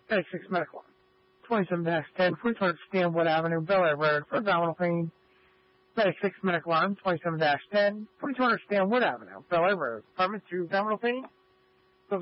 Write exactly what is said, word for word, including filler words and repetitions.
ninety-six Medical Line. twenty-seven ten, forty-two hundred Stanwood Avenue, Bel Air Road, for abdominal pain. ninety-six Medical Line, twenty-seven ten, forty-two hundred Stanwood Avenue, Bel Air Road, apartment two, abdominal pain.